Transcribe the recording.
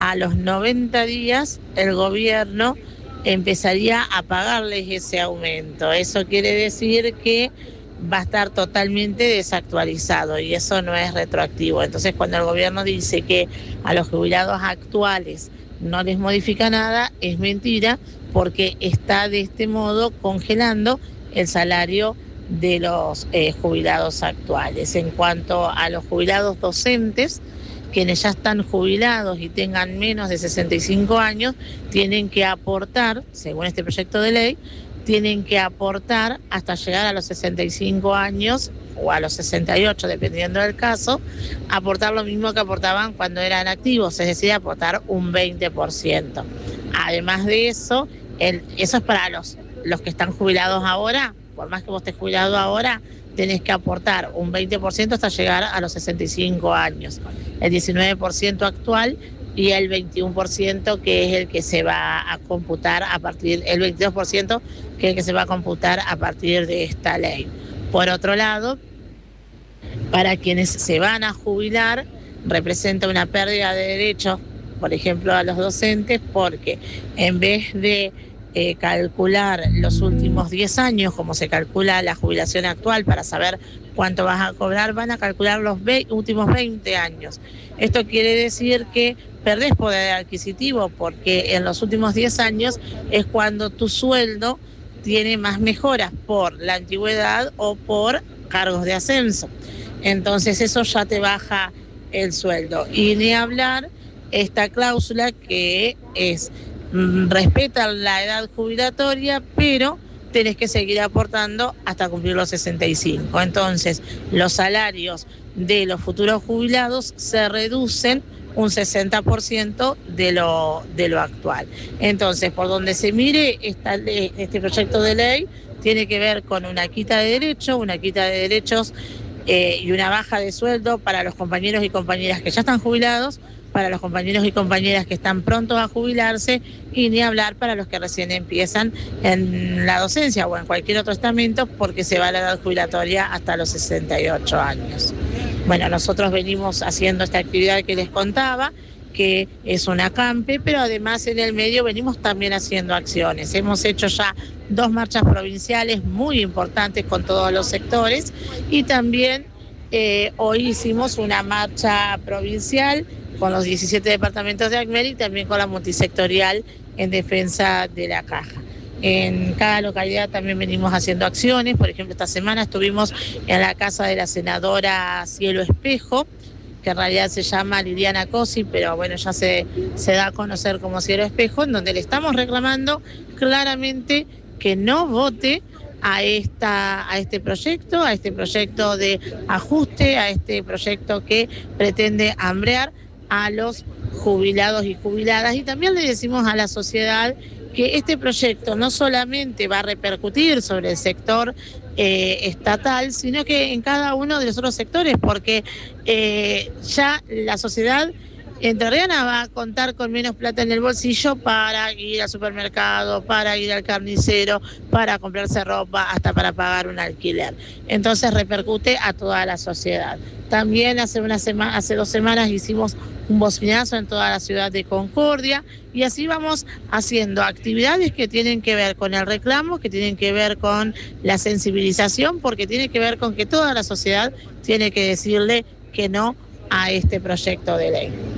a los 90 días el gobierno empezaría a pagarles ese aumento. Eso quiere decir que va a estar totalmente desactualizado y eso no es retroactivo. Entonces, cuando el gobierno dice que a los jubilados actuales no les modifica nada, es mentira, porque está de este modo congelando el salario de los jubilados actuales. En cuanto a los jubilados docentes, quienes ya están jubilados y tengan menos de 65 años, tienen que aportar, según este proyecto de ley, tienen que aportar hasta llegar a los 65 años o a los 68, dependiendo del caso, aportar lo mismo que aportaban cuando eran activos, es decir, aportar un 20%. Además de eso, eso es para los que están jubilados ahora. Por más que vos estés jubilado ahora, tenés que aportar un 20% hasta llegar a los 65 años. El 19% actual y el 21% que es el que se va a computar a partir, el 22% que es el que se va a computar a partir de esta ley. Por otro lado, para quienes se van a jubilar, representa una pérdida de derechos, por ejemplo, a los docentes, porque en vez de calcular los últimos 10 años, como se calcula la jubilación actual para saber cuánto vas a cobrar, van a calcular los últimos 20 años. Esto quiere decir que perdés poder adquisitivo, porque en los últimos 10 años es cuando tu sueldo tiene más mejoras por la antigüedad o por cargos de ascenso. Entonces eso ya te baja el sueldo. Y ni hablar esta cláusula que es respeta la edad jubilatoria, pero tenés que seguir aportando hasta cumplir los 65. Entonces, los salarios de los futuros jubilados se reducen un 60% de lo actual. Entonces, por donde se mire este proyecto de ley, tiene que ver con una quita de derechos y una baja de sueldo para los compañeros y compañeras que ya están jubilados, para los compañeros y compañeras que están prontos a jubilarse, y ni hablar para los que recién empiezan en la docencia o en cualquier otro estamento, porque se va la edad jubilatoria hasta los 68 años. Bueno, nosotros venimos haciendo esta actividad que les contaba, que es una acampe, pero además en el medio venimos también haciendo acciones. Hemos hecho ya 2 marchas provinciales muy importantes con todos los sectores, y también hoy hicimos una marcha provincial con los 17 departamentos de ACMER y también con la multisectorial en defensa de la caja. En cada localidad también venimos haciendo acciones. Por ejemplo, esta semana estuvimos en la casa de la senadora Cielo Espejo, que en realidad se llama Liliana Cosi, pero bueno, ya se da a conocer como Cielo Espejo, en donde le estamos reclamando claramente que no vote a este proyecto de ajuste, a este proyecto que pretende hambrear a los jubilados y jubiladas. Y también le decimos a la sociedad que este proyecto no solamente va a repercutir sobre el sector estatal, sino que en cada uno de los otros sectores, porque ya la sociedad entrerriana va a contar con menos plata en el bolsillo para ir al supermercado, para ir al carnicero, para comprarse ropa, hasta para pagar un alquiler. Entonces repercute a toda la sociedad. También hace 2 semanas hicimos un bocinazo en toda la ciudad de Concordia, y así vamos haciendo actividades que tienen que ver con el reclamo, que tienen que ver con la sensibilización, porque tiene que ver con que toda la sociedad tiene que decirle que no a este proyecto de ley.